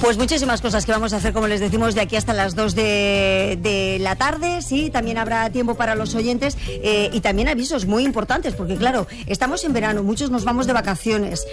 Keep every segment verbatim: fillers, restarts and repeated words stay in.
Pues muchísimas cosas que vamos a hacer, como les decimos, de aquí hasta las dos de, de la tarde. Sí, también habrá tiempo para los oyentes eh, y también avisos muy importantes, porque claro, estamos en verano, muchos nos vamos de vacaciones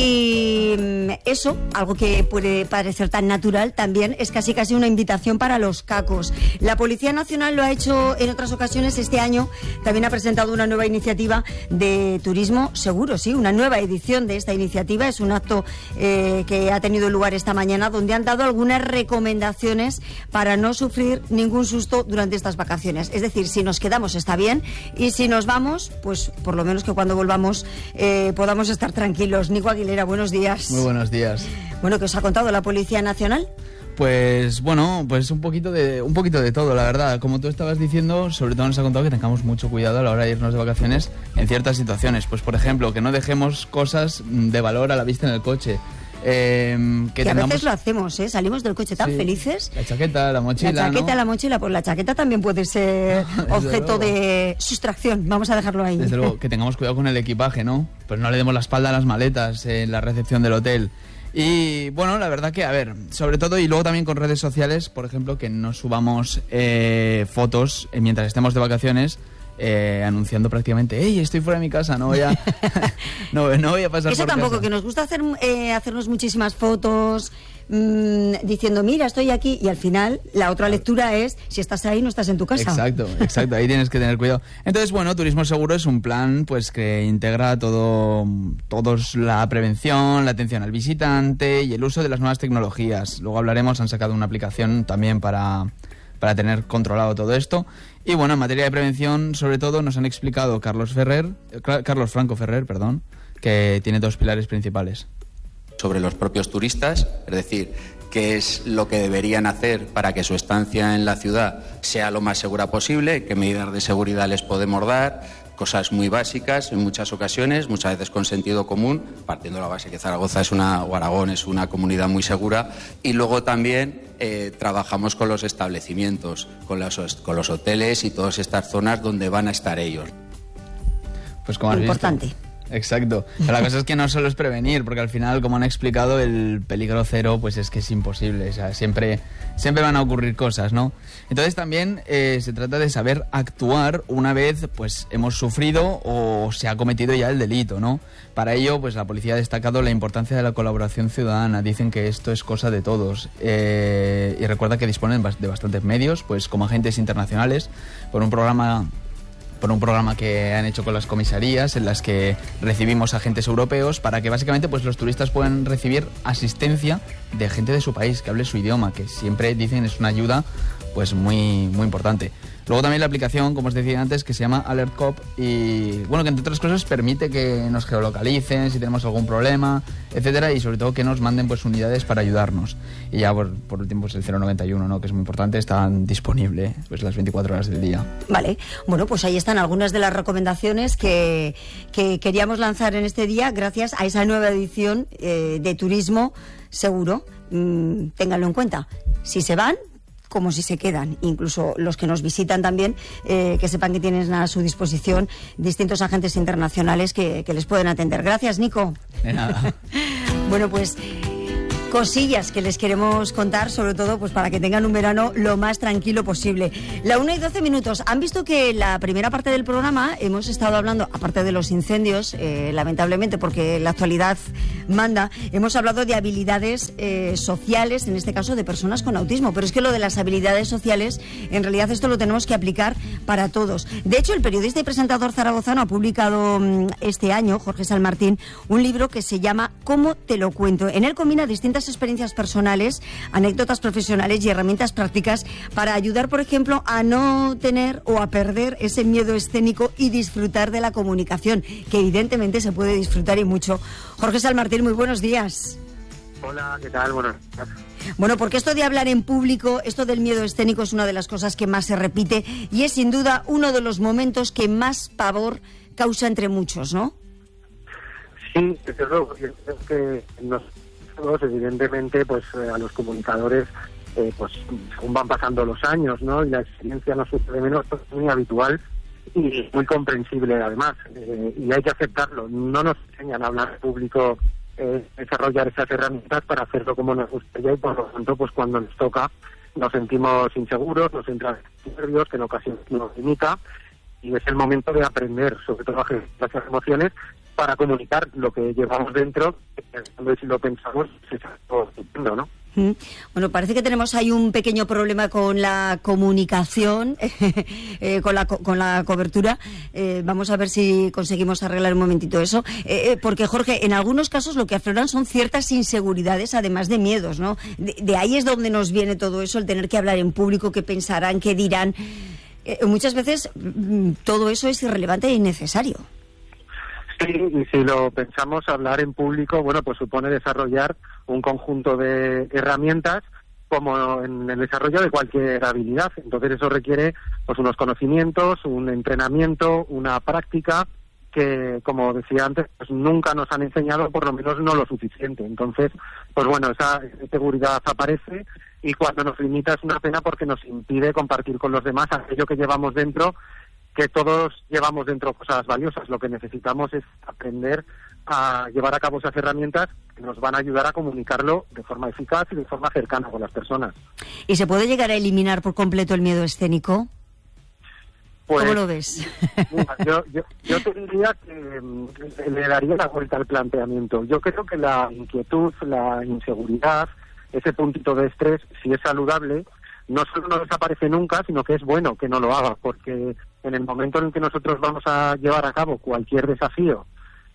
y eso, algo que puede parecer tan natural, también es casi casi una invitación para los cacos. La Policía Nacional lo ha hecho en otras ocasiones. Este año también ha presentado una nueva iniciativa de turismo seguro, sí, una nueva edición de esta iniciativa. Es un acto eh, que ha tenido lugar esta mañana, donde han dado algunas recomendaciones para no sufrir ningún susto durante estas vacaciones. Es decir, si nos quedamos está bien, y si nos vamos, pues por lo menos que cuando volvamos eh, podamos estar tranquilos. Nico Aguilera, buenos días. Muy buenos días. Bueno, ¿qué os ha contado la Policía Nacional? Pues bueno, pues un poquito de un poquito de todo, la verdad. Como tú estabas diciendo, sobre todo nos ha contado que tengamos mucho cuidado a la hora de irnos de vacaciones en ciertas situaciones. Pues por ejemplo, que no dejemos cosas de valor a la vista en el coche. Eh, que que tengamos... a veces lo hacemos, ¿eh? Salimos del coche tan sí, felices. La chaqueta, la mochila, La chaqueta, ¿no? la mochila, pues la chaqueta también puede ser objeto luego. de sustracción. Vamos a dejarlo ahí. Desde luego, que tengamos cuidado con el equipaje, ¿no? Pues no le demos la espalda a las maletas en la recepción del hotel. Y bueno, la verdad que, a ver, sobre todo, y luego también con redes sociales, por ejemplo, que no subamos eh, fotos eh, mientras estemos de vacaciones, eh, anunciando prácticamente, hey, estoy fuera de mi casa, no voy a, no, no voy a pasar Eso por tampoco, casa. que nos gusta hacer eh, hacernos muchísimas fotos mmm, diciendo, mira, estoy aquí, y al final la otra lectura es, si estás ahí, no estás en tu casa. Exacto, exacto, ahí tienes que tener cuidado. Entonces, bueno, Turismo Seguro es un plan pues que integra todo, todos la prevención, la atención al visitante y el uso de las nuevas tecnologías. Luego hablaremos, han sacado una aplicación también para, para tener controlado todo esto. Y bueno, en materia de prevención, sobre todo, nos han explicado Carlos Ferrer, Carlos Franco Ferrer, perdón, que tiene dos pilares principales. Sobre los propios turistas, es decir, qué es lo que deberían hacer para que su estancia en la ciudad sea lo más segura posible, qué medidas de seguridad les podemos dar, cosas muy básicas en muchas ocasiones, muchas veces con sentido común, partiendo de la base que Zaragoza es una, o Aragón es una comunidad muy segura, y luego también eh, trabajamos con los establecimientos, con los, con los hoteles y todas estas zonas donde van a estar ellos. Pues como has Importante. visto. Exacto. Pero la cosa es que no solo es prevenir, porque al final, como han explicado, el peligro cero pues es que es imposible. O sea, siempre, siempre van a ocurrir cosas, ¿no? Entonces también eh, se trata de saber actuar una vez pues hemos sufrido o se ha cometido ya el delito, ¿no? Para ello, pues la policía ha destacado la importancia de la colaboración ciudadana. Dicen que esto es cosa de todos. Eh, y recuerda que disponen de bastantes medios, pues como agentes internacionales, por un programa... por un programa que han hecho con las comisarías, en las que recibimos agentes europeos para que básicamente pues los turistas puedan recibir asistencia de gente de su país, que hable su idioma, que siempre dicen es una ayuda pues muy, muy importante. Luego también la aplicación, como os decía antes, que se llama Alert Cop, y bueno, que entre otras cosas permite que nos geolocalicen si tenemos algún problema, etcétera, y sobre todo que nos manden pues unidades para ayudarnos. Y ya por, por último pues el cero noventa y uno, ¿no?, que es muy importante, está disponible pues las veinticuatro horas del día. Vale, bueno, pues ahí están algunas de las recomendaciones que, que queríamos lanzar en este día gracias a esa nueva edición eh, de Turismo Seguro. Mm, ténganlo en cuenta. Si se van, como si se quedan, incluso los que nos visitan también, eh, que sepan que tienen a su disposición distintos agentes internacionales que, que les pueden atender. Gracias, Nico. De nada. Bueno, pues cosillas que les queremos contar, sobre todo pues para que tengan un verano lo más tranquilo posible. La una y doce minutos. Han visto que en la primera parte del programa hemos estado hablando, aparte de los incendios, eh, lamentablemente, porque la actualidad manda, hemos hablado de habilidades eh, sociales, en este caso de personas con autismo, pero es que lo de las habilidades sociales, en realidad esto lo tenemos que aplicar para todos. De hecho, el periodista y presentador zaragozano ha publicado mmm, este año, Jorge Salmartín, un libro que se llama ¿Cómo te lo cuento? En él combina distintas experiencias personales, anécdotas profesionales y herramientas prácticas para ayudar, por ejemplo, a no tener o a perder ese miedo escénico y disfrutar de la comunicación, que evidentemente se puede disfrutar y mucho. Jorge Salmartín, muy buenos días. Hola, ¿qué tal? Buenos días. Bueno, porque esto de hablar en público, esto del miedo escénico es una de las cosas que más se repite y es sin duda uno de los momentos que más pavor causa entre muchos, ¿no? Sí, desde luego, porque creo que nosotros, evidentemente, pues eh, a los comunicadores, eh, pues según van pasando los años, ¿no? Y la experiencia no sucede menos, pues, es muy habitual y muy comprensible además, eh, y hay que aceptarlo. No nos enseñan a hablar en público eh, desarrollar esas herramientas para hacerlo como nos gustaría y por lo tanto pues cuando nos toca nos sentimos inseguros, nos entran nervios que en ocasiones nos limita y es el momento de aprender sobre todo a gestionar esas emociones para comunicar lo que llevamos dentro, que si lo pensamos es algo estupendo, ¿no? Bueno, parece que tenemos ahí un pequeño problema con la comunicación, eh, con, la, con la cobertura. Eh, vamos a ver si conseguimos arreglar un momentito eso. Eh, porque, Jorge, en algunos casos lo que afloran son ciertas inseguridades, además de miedos, ¿no? De, de ahí es donde nos viene todo eso, el tener que hablar en público, qué pensarán, qué dirán. Eh, muchas veces todo eso es irrelevante e innecesario. Sí, y si lo pensamos, hablar en público, bueno, pues supone desarrollar un conjunto de herramientas como en el desarrollo de cualquier habilidad. Entonces eso requiere pues unos conocimientos, un entrenamiento, una práctica que, como decía antes, pues nunca nos han enseñado, por lo menos no lo suficiente. Entonces, pues bueno, esa seguridad aparece y cuando nos limita es una pena porque nos impide compartir con los demás aquello que llevamos dentro, que todos llevamos dentro cosas valiosas. Lo que necesitamos es aprender a llevar a cabo esas herramientas que nos van a ayudar a comunicarlo de forma eficaz y de forma cercana con las personas. ¿Y se puede llegar a eliminar por completo el miedo escénico? Pues, ¿cómo lo ves? Mira, yo, yo, yo te diría que mm, le daría la vuelta al planteamiento. Yo creo que la inquietud, la inseguridad, ese puntito de estrés, si es saludable, no solo no desaparece nunca, sino que es bueno que no lo haga, porque en el momento en el que nosotros vamos a llevar a cabo cualquier desafío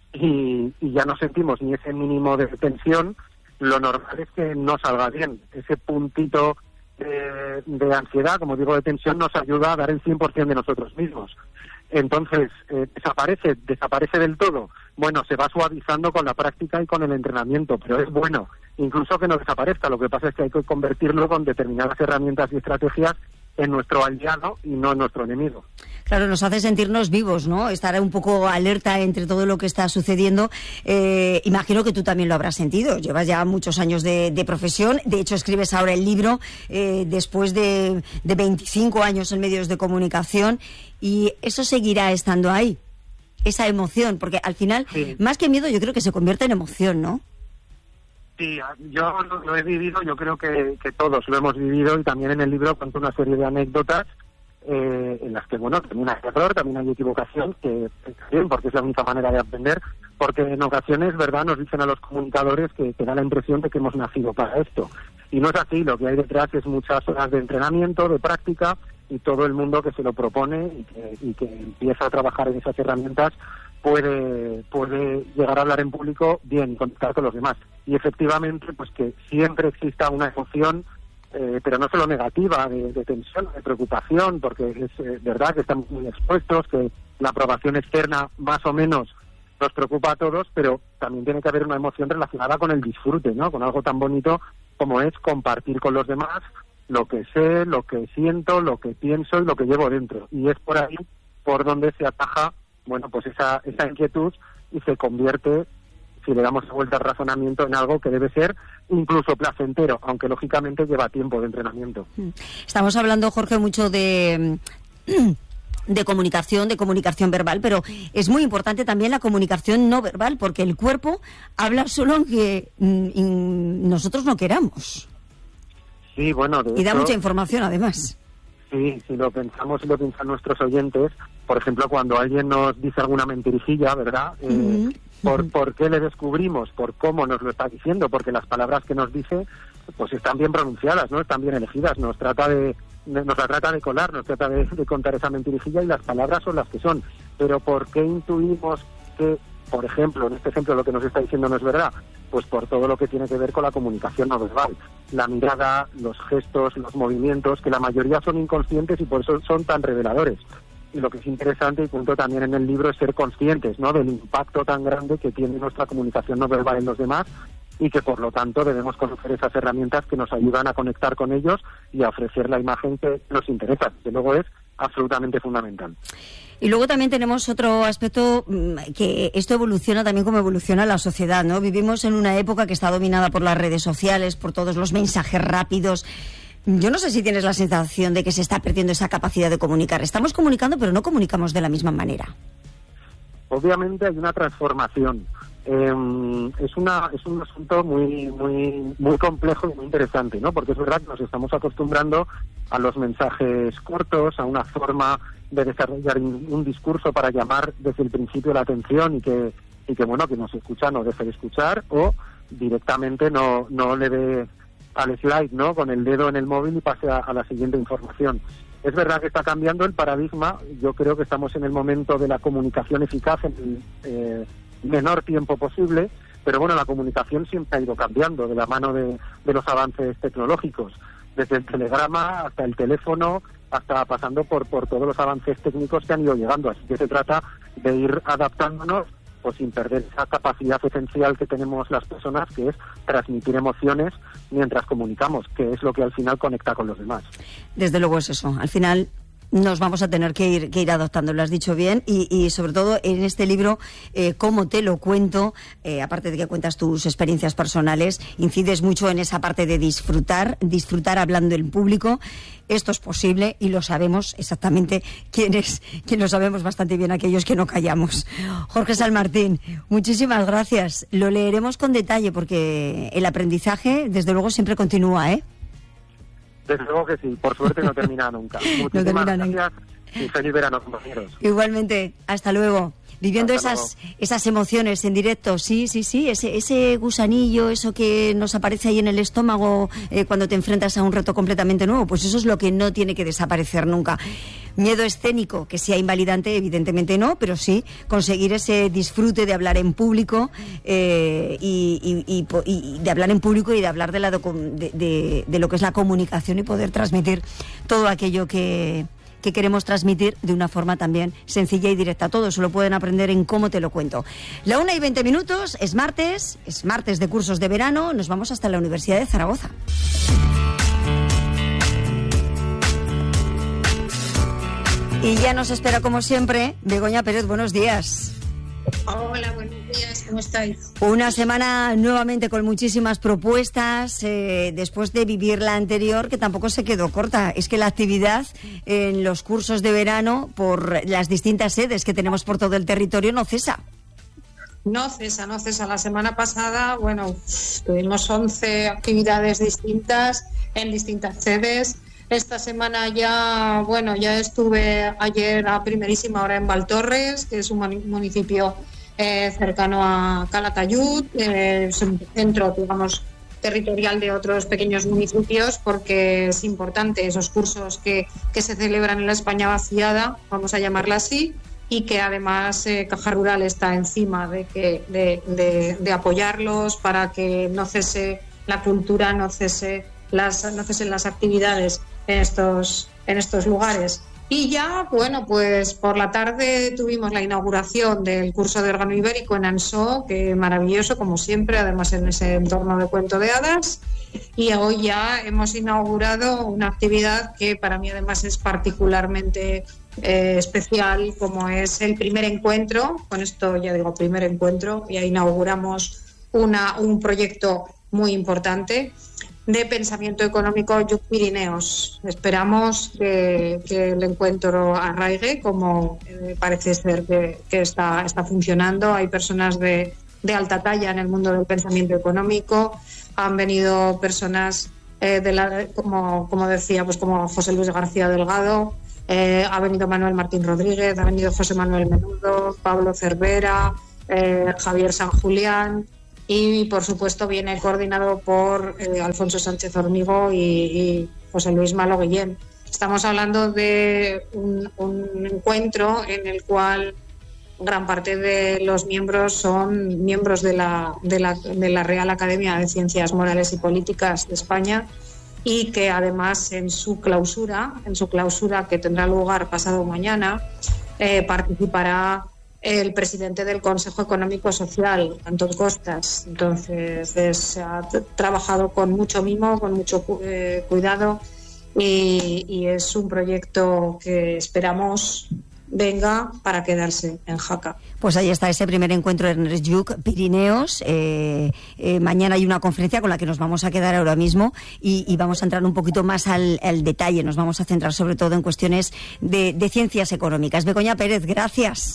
y, y ya no sentimos ni ese mínimo de tensión, lo normal es que no salga bien. Ese puntito de, de ansiedad, como digo, de tensión, nos ayuda a dar el cien por ciento de nosotros mismos. Entonces, eh, desaparece, desaparece del todo. Bueno, se va suavizando con la práctica y con el entrenamiento, pero es bueno, incluso que no desaparezca. Lo que pasa es que hay que convertirlo con determinadas herramientas y estrategias en nuestro aliado y no en nuestro enemigo. Claro, nos hace sentirnos vivos, ¿no? Estar un poco alerta entre todo lo que está sucediendo. Eh, imagino que tú también lo habrás sentido. Llevas ya muchos años de, de profesión. De hecho, escribes ahora el libro eh, después de, de veinticinco años en medios de comunicación y eso seguirá estando ahí, esa emoción, porque al final, sí, más que miedo, yo creo que se convierte en emoción, ¿no? Sí, yo lo, lo he vivido, yo creo que, que todos lo hemos vivido y también en el libro cuento una serie de anécdotas eh, en las que, bueno, también hay error, también hay equivocación, que está bien porque es la única manera de aprender, porque en ocasiones, ¿verdad?, nos dicen a los comunicadores que, que da la impresión de que hemos nacido para esto. Y no es así, lo que hay detrás es muchas horas de entrenamiento, de práctica y todo el mundo que se lo propone y que, y que empieza a trabajar en esas herramientas puede puede llegar a hablar en público bien y conectar con los demás. Y efectivamente, pues que siempre exista una emoción, eh, pero no solo negativa, de, de tensión, de preocupación, porque es eh, verdad que estamos muy expuestos, que la aprobación externa más o menos nos preocupa a todos, pero también tiene que haber una emoción relacionada con el disfrute, ¿no? Con algo tan bonito como es compartir con los demás lo que sé, lo que siento, lo que pienso y lo que llevo dentro. Y es por ahí por donde se ataja, bueno, pues esa, esa inquietud y se convierte, si le damos vuelta al razonamiento, en algo que debe ser incluso placentero, aunque lógicamente lleva tiempo de entrenamiento. Estamos hablando, Jorge, mucho de de comunicación, de comunicación verbal, pero es muy importante también la comunicación no verbal, porque el cuerpo habla solo aunque mm, nosotros no queramos. Sí, bueno, de y da hecho, mucha información, además. Sí, si lo pensamos y lo piensan nuestros oyentes, por ejemplo, cuando alguien nos dice alguna mentirijilla, ¿verdad? Eh, uh-huh. ¿por, ¿Por qué le descubrimos? ¿Por cómo nos lo está diciendo? Porque las palabras que nos dice, pues están bien pronunciadas, ¿no? Están bien elegidas. Nos trata de, de nos la trata de colar, nos trata de, de contar esa mentirijilla y las palabras son las que son. Pero ¿por qué intuimos que, por ejemplo, en este ejemplo lo que nos está diciendo no es verdad? Pues por todo lo que tiene que ver con la comunicación no verbal. La mirada, los gestos, los movimientos, que la mayoría son inconscientes y por eso son tan reveladores. Y lo que es interesante, y punto también en el libro, es ser conscientes, ¿no?, del impacto tan grande que tiene nuestra comunicación no verbal en los demás y que por lo tanto debemos conocer esas herramientas que nos ayudan a conectar con ellos y a ofrecer la imagen que nos interesa, que luego es absolutamente fundamental. Y luego también tenemos otro aspecto, que esto evoluciona también como evoluciona la sociedad, ¿no? Vivimos en una época que está dominada por las redes sociales, por todos los mensajes rápidos. Yo no sé si tienes la sensación de que se está perdiendo esa capacidad de comunicar. Estamos comunicando, pero no comunicamos de la misma manera. Obviamente hay una transformación. Eh, es una es un asunto muy muy muy complejo y muy interesante, ¿no? Porque es verdad que nos estamos acostumbrando a los mensajes cortos, a una forma de desarrollar un, un discurso para llamar desde el principio la atención y que y que bueno, que nos escucha no deje de escuchar, o directamente no no le dé al slide, ¿no? Con el dedo en el móvil y pase a, a la siguiente información. Es verdad que está cambiando el paradigma. Yo creo que estamos en el momento de la comunicación eficaz en el eh, menor tiempo posible, pero bueno, la comunicación siempre ha ido cambiando de la mano de, de los avances tecnológicos, desde el telegrama hasta el teléfono, hasta pasando por, por todos los avances técnicos que han ido llegando. Así que se trata de ir adaptándonos, pues sin perder esa capacidad esencial que tenemos las personas, que es transmitir emociones mientras comunicamos, que es lo que al final conecta con los demás. Desde luego es eso. Al final nos vamos a tener que ir que ir adaptando, lo has dicho bien, y, y sobre todo en este libro, eh, Cómo te lo cuento, eh, aparte de que cuentas tus experiencias personales, incides mucho en esa parte de disfrutar, disfrutar hablando en público. Esto es posible y lo sabemos exactamente quiénes, quien lo sabemos bastante bien, aquellos que no callamos. Jorge Sanmartín, muchísimas gracias. Lo leeremos con detalle porque el aprendizaje, desde luego, siempre continúa, ¿eh? Desde luego que sí, por suerte no termina nunca. Muchísimas no gracias y feliz verano, compañeros. Igualmente, hasta luego. Viviendo Hasta esas luego. esas emociones en directo, sí, sí, sí, ese, ese gusanillo, eso que nos aparece ahí en el estómago eh, cuando te enfrentas a un reto completamente nuevo, pues eso es lo que no tiene que desaparecer nunca. Miedo escénico, que sea invalidante, evidentemente no, pero sí conseguir ese disfrute de hablar en público eh, y, y, y, y de hablar en público y de hablar de, la docu- de, de, de lo que es la comunicación y poder transmitir todo aquello que... que queremos transmitir de una forma también sencilla y directa. Todo eso lo pueden aprender en Cómo te lo cuento. La una y veinte minutos, es martes, es martes de cursos de verano, nos vamos hasta la Universidad de Zaragoza. Y ya nos espera, como siempre, Begoña Pérez, buenos días. Hola, buenos días, ¿cómo estáis? Una semana nuevamente con muchísimas propuestas, eh, después de vivir la anterior, que tampoco se quedó corta. Es que la actividad en los cursos de verano, por las distintas sedes que tenemos por todo el territorio, no cesa. No cesa, no cesa. La semana pasada, bueno, tuvimos once actividades distintas en distintas sedes. Esta semana ya, bueno, ya estuve ayer a primerísima hora en Valtorres, que es un municipio eh, cercano a Calatayud, eh, es un centro, digamos, territorial de otros pequeños municipios, porque es importante esos cursos que, que se celebran en la España vaciada, vamos a llamarla así, y que además eh, Caja Rural está encima de, que, de, de, de apoyarlos para que no cese la cultura, no cese las, no cesen las actividades en estos, en estos lugares. Y ya, bueno, pues por la tarde tuvimos la inauguración del curso de órgano ibérico en Ansó, que maravilloso, como siempre, además en ese entorno de cuento de hadas. Y hoy ya hemos inaugurado una actividad que para mí además es particularmente eh, especial, como es el primer encuentro. Con esto ya digo, primer encuentro, ya inauguramos una, un proyecto muy importante de pensamiento económico Yuc Pirineos. Esperamos que, que el encuentro arraigue, como eh, parece ser que, que está, está funcionando. Hay personas de, de alta talla en el mundo del pensamiento económico. Han venido personas, eh, de la, como, como decía, pues como José Luis García Delgado, eh, ha venido Manuel Martín Rodríguez, ha venido José Manuel Menudo, Pablo Cervera, eh, Javier San Julián. Y, por supuesto, viene coordinado por eh, Alfonso Sánchez Hormigo y, y José Luis Malo Guillén. Estamos hablando de un, un encuentro en el cual gran parte de los miembros son miembros de la, de, la, de la Real Academia de Ciencias Morales y Políticas de España, y que además en su clausura, en su clausura que tendrá lugar pasado mañana, eh, participará el presidente del Consejo Económico Social, Antón Costas. Entonces es, se ha t- trabajado con mucho mimo, con mucho cu- eh, cuidado, y, y es un proyecto que esperamos venga para quedarse en Jaca. Pues ahí está ese primer encuentro en Ernest Lluch, Pirineos. Eh, eh, mañana hay una conferencia con la que nos vamos a quedar ahora mismo y, y vamos a entrar un poquito más al, al detalle. Nos vamos a centrar sobre todo en cuestiones de, de ciencias económicas. Begoña Pérez, gracias.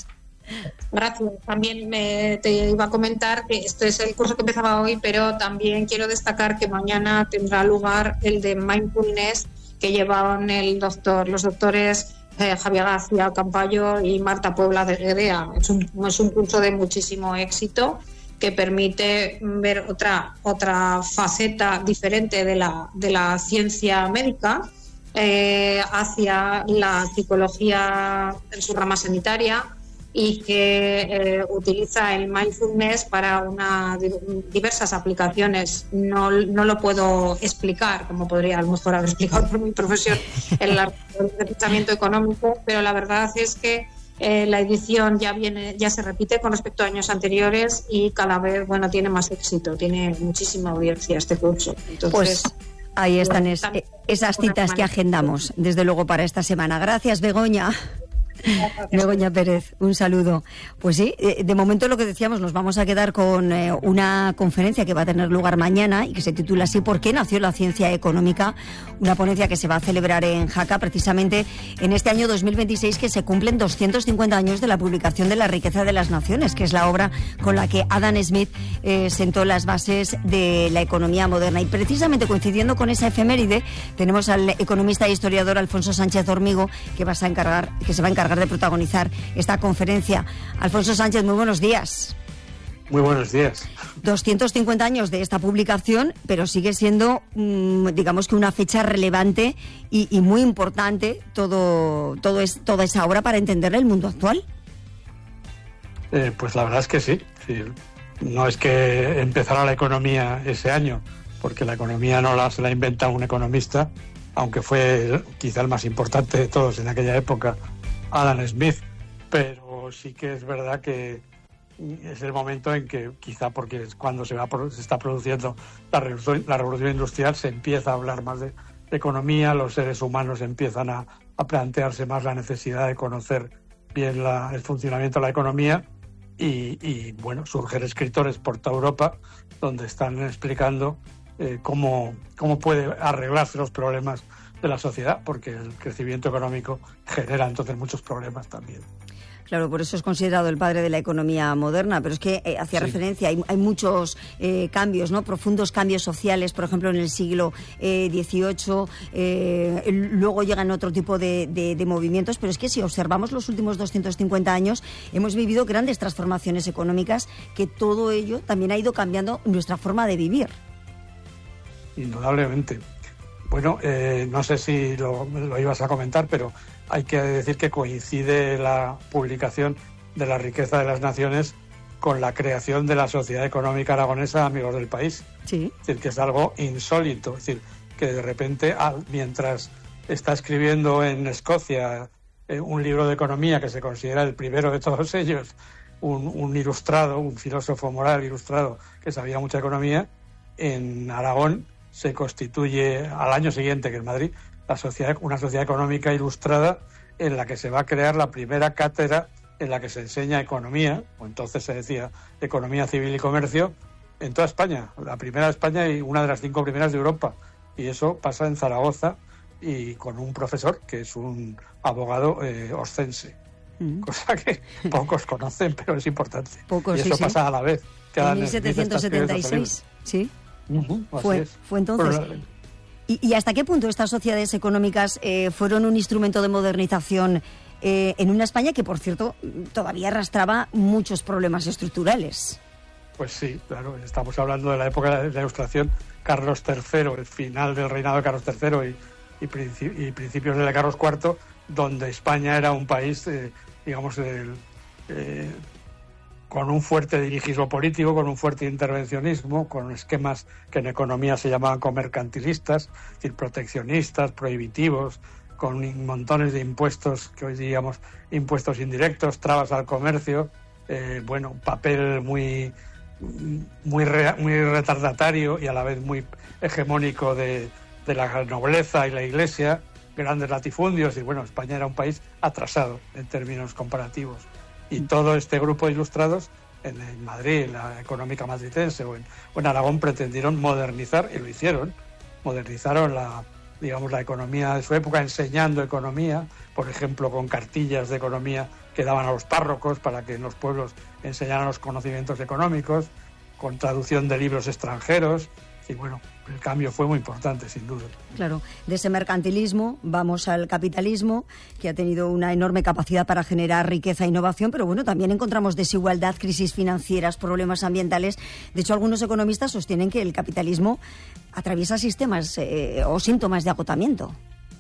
Gracias. También me, te iba a comentar que este es el curso que empezaba hoy, pero también quiero destacar que mañana tendrá lugar el de Mindfulness que llevaban el doctor, los doctores eh, Javier García Campayo y Marta Puebla de Guedea. Es un, es un curso de muchísimo éxito que permite ver otra otra faceta diferente de la, de la ciencia médica eh, hacia la psicología en su rama sanitaria, y que eh, utiliza el mindfulness para una, diversas aplicaciones. No, no lo puedo explicar, como podría a lo mejor haber explicado por mi profesión en el pensamiento económico, pero la verdad es que eh, la edición ya viene, ya se repite con respecto a años anteriores y cada vez, bueno, tiene más éxito, tiene muchísima audiencia este curso. Entonces, pues ahí están es, esas citas que agendamos, desde luego, para esta semana. Gracias, Begoña. Begoña Pérez, un saludo. Pues sí, de momento lo que decíamos, nos vamos a quedar con eh, una conferencia que va a tener lugar mañana y que se titula así: ¿Por qué nació la ciencia económica? Una ponencia que se va a celebrar en Jaca precisamente en este año dos mil veintiséis, que se cumplen doscientos cincuenta años de la publicación de La riqueza de las naciones, que es la obra con la que Adam Smith eh, sentó las bases de la economía moderna. Y precisamente coincidiendo con esa efeméride, tenemos al economista e historiador Alfonso Sánchez Hormigo, que, va a encargar, que se va a encargar de protagonizar esta conferencia. Alfonso Sánchez, muy buenos días. Muy buenos días. doscientos cincuenta años de esta publicación, pero sigue siendo, mmm, digamos que una fecha relevante y, y muy importante todo, todo es, toda esa obra para entender el mundo actual. Eh, pues la verdad es que sí. sí. No es que empezara la economía ese año, porque la economía no la, se la inventa un economista, aunque fue quizá el más importante de todos en aquella época, Adam Smith, pero sí que es verdad que es el momento en que, quizá porque es cuando se, va, se está produciendo la revolución, la revolución industrial, se empieza a hablar más de, de economía, los seres humanos empiezan a, a plantearse más la necesidad de conocer bien la, el funcionamiento de la economía y, y, bueno, surgen escritores por toda Europa donde están explicando eh, cómo, cómo puede arreglarse los problemas de la sociedad, porque el crecimiento económico genera entonces muchos problemas también. Claro, por eso es considerado el padre de la economía moderna, pero es que eh, hacía sí. referencia, hay, hay muchos eh, cambios, ¿no? Profundos cambios sociales, por ejemplo, en el siglo eh, dieciocho, eh, luego llegan otro tipo de, de, de movimientos, pero es que si observamos los últimos doscientos cincuenta años, hemos vivido grandes transformaciones económicas, que todo ello también ha ido cambiando nuestra forma de vivir. Indudablemente. Bueno, eh, no sé si lo, lo ibas a comentar, pero hay que decir que coincide la publicación de La riqueza de las naciones con la creación de la Sociedad Económica Aragonesa Amigos del País. Sí. Es decir, que es algo insólito. Es decir, que de repente, mientras está escribiendo en Escocia eh, un libro de economía que se considera el primero de todos ellos, un, un ilustrado, un filósofo moral ilustrado que sabía mucha economía, en Aragón se constituye al año siguiente, que en Madrid, la sociedad, una sociedad económica ilustrada en la que se va a crear la primera cátedra en la que se enseña economía, o entonces se decía economía civil y comercio, en toda España, la primera de España y una de las cinco primeras de Europa. Y eso pasa en Zaragoza y con un profesor que es un abogado eh, oscense, mm. cosa que pocos conocen, pero es importante. Pocos, y eso sí, pasa sí. a la vez. En mil setecientos setenta y seis, sí. Uh-huh, fue, fue entonces. Pero, ¿Y, ¿Y hasta qué punto estas sociedades económicas eh, fueron un instrumento de modernización eh, en una España que, por cierto, todavía arrastraba muchos problemas estructurales? Pues sí, claro, estamos hablando de la época de la Ilustración, Carlos tercero, el final del reinado de Carlos tercero y, y, princi- y principios de la Carlos cuarto, donde España era un país, eh, digamos, el, eh, con un fuerte dirigismo político, con un fuerte intervencionismo, con esquemas que en economía se llamaban comercantilistas, es decir, proteccionistas, prohibitivos, con montones de impuestos, que hoy diríamos impuestos indirectos, trabas al comercio, eh, bueno, papel muy, muy, re, muy retardatario y a la vez muy hegemónico de, de la nobleza y la Iglesia, grandes latifundios, y bueno, España era un país atrasado en términos comparativos. Y todo este grupo de ilustrados en, en Madrid, en la económica madridense o en, o en Aragón pretendieron modernizar, y lo hicieron, modernizaron la, digamos, la economía de su época, enseñando economía, por ejemplo, con cartillas de economía que daban a los párrocos para que en los pueblos enseñaran los conocimientos económicos, con traducción de libros extranjeros. Y bueno, el cambio fue muy importante, sin duda. Claro, de ese mercantilismo vamos al capitalismo, que ha tenido una enorme capacidad para generar riqueza e innovación, pero bueno, también encontramos desigualdad, crisis financieras, problemas ambientales. De hecho, algunos economistas sostienen que el capitalismo atraviesa sistemas eh, o síntomas de agotamiento.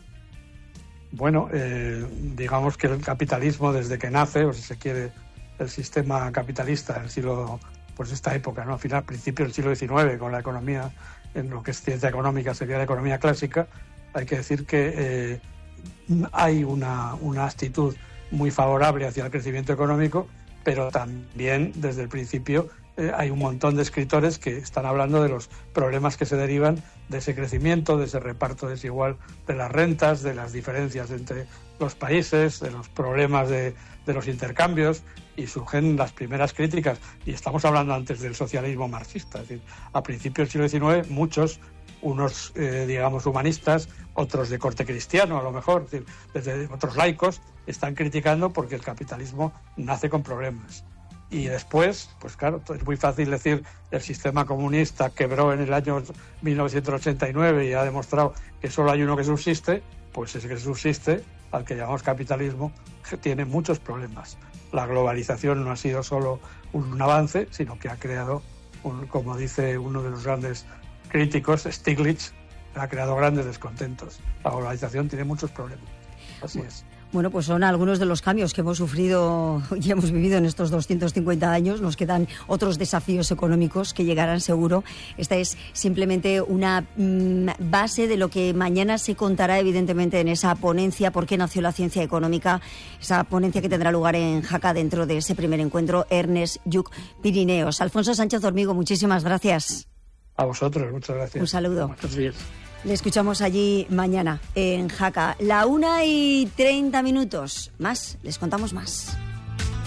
Bueno, eh, digamos que el capitalismo, desde que nace, o si se quiere, el sistema capitalista del siglo, pues esta época, ¿no? Al final, principio del siglo diecinueve, con la economía, en lo que es ciencia económica, sería la economía clásica, hay que decir que eh, hay una, una actitud muy favorable hacia el crecimiento económico, pero también desde el principio eh, hay un montón de escritores que están hablando de los problemas que se derivan de ese crecimiento, de ese reparto desigual de las rentas, de las diferencias entre los países, de los problemas de, de los intercambios, y surgen las primeras críticas. Y estamos hablando antes del socialismo marxista. Es decir, a principios del siglo diecinueve, muchos, unos, eh, digamos, humanistas, otros de corte cristiano, a lo mejor, es decir, desde otros laicos, están criticando porque el capitalismo nace con problemas. Y después, pues claro, es muy fácil decir el sistema comunista quebró en el año mil novecientos ochenta y nueve y ha demostrado que solo hay uno que subsiste. Pues ese que subsiste, al que llamamos capitalismo, tiene muchos problemas. La globalización no ha sido solo un avance, sino que ha creado, un, como dice uno de los grandes críticos, Stiglitz, ha creado grandes descontentos. La globalización tiene muchos problemas. Así es. Bueno, pues son algunos de los cambios que hemos sufrido y hemos vivido en estos doscientos cincuenta años. Nos quedan otros desafíos económicos que llegarán seguro. Esta es simplemente una mmm, base de lo que mañana se contará, evidentemente, en esa ponencia ¿Por qué nació la ciencia económica? Esa ponencia que tendrá lugar en Jaca dentro de ese primer encuentro Ernest Lluch Pirineos. Alfonso Sánchez Hormigo, muchísimas gracias. A vosotros, muchas gracias. Un saludo. Muchas gracias. Le escuchamos allí mañana en Jaca. La una y treinta minutos. Más, les contamos más.